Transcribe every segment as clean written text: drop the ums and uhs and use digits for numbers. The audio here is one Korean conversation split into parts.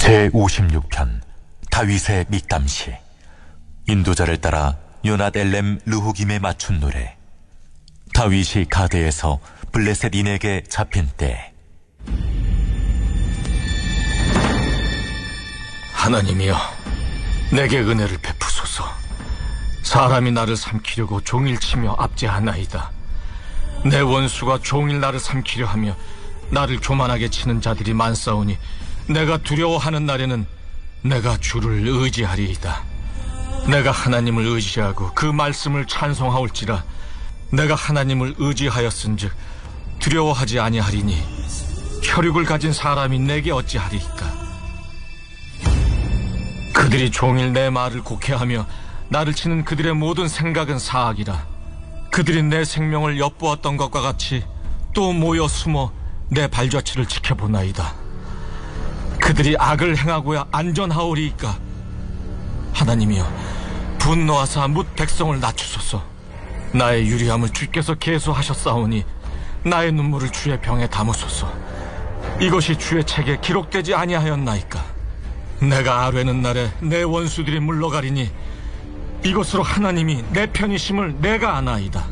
제56편 다윗의 믹담시. 인도자를 따라 요낫 엘렘 르호김에 맞춘 노래. 다윗이 가드에서 블레셋인에게 잡힌 때. 하나님이여, 내게 은혜를 베푸소서. 사람이 나를 삼키려고 종일 치며 압제하나이다. 내 원수가 종일 나를 삼키려 하며 나를 교만하게 치는 자들이 많사오니 내가 두려워하는 날에는 내가 주를 의지하리이다. 내가 하나님을 의지하고 그 말씀을 찬송하올지라. 내가 하나님을 의지하였은즉 두려워하지 아니하리니 혈육을 가진 사람이 내게 어찌하리이까. 그들이 종일 내 말을 곡해하며 나를 치는 그들의 모든 생각은 사악이라. 그들이 내 생명을 엿보았던 것과 같이 또 모여 숨어 내 발자취를 지켜보나이다. 그들이 악을 행하고야 안전하오리이까. 하나님이여, 분노하사 뭇 백성을 낮추소서. 나의 유리함을 주께서 계수하셨사오니 나의 눈물을 주의 병에 담으소서. 이것이 주의 책에 기록되지 아니하였나이까. 내가 아뢰는 날에 내 원수들이 물러가리니 이것으로 하나님이 내 편이심을 내가 아나이다.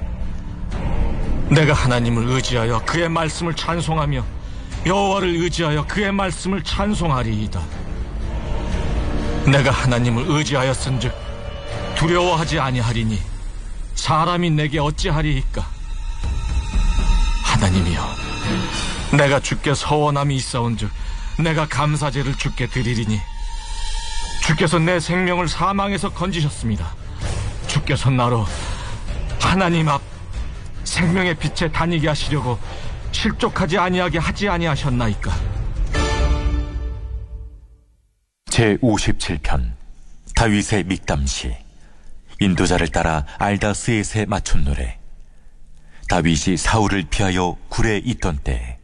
내가 하나님을 의지하여 그의 말씀을 찬송하며 여호와를 의지하여 그의 말씀을 찬송하리이다. 내가 하나님을 의지하였은즉 두려워하지 아니하리니 사람이 내게 어찌하리이까. 하나님이여, 내가 주께 서원함이 있사온즉 내가 감사제를 주께 드리리니 주께서 내 생명을 사망에서 건지셨습니다. 주께서 나로 하나님 앞 생명의 빛에 다니게 하시려고 실족하지 아니하게 하지 아니하셨나이까. 제57편 다윗의 믹담시. 인도자를 따라 알다스엣에 맞춘 노래. 다윗이 사울을 피하여 굴에 있던 때.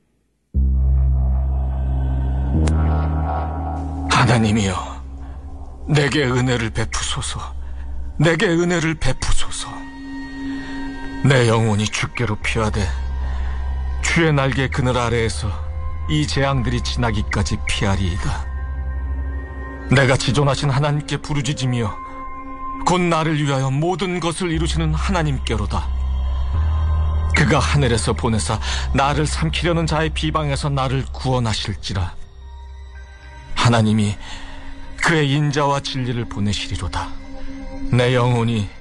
하나님이여, 내게 은혜를 베푸소서. 내게 은혜를 베푸소서. 내 영혼이 주께로 피하되 주의 날개 그늘 아래에서 이 재앙들이 지나기까지 피하리이다. 내가 지존하신 하나님께 부르짖으며 곧 나를 위하여 모든 것을 이루시는 하나님께로다. 그가 하늘에서 보내사 나를 삼키려는 자의 비방에서 나를 구원하실지라. 하나님이 그의 인자와 진리를 보내시리로다. 내 영혼이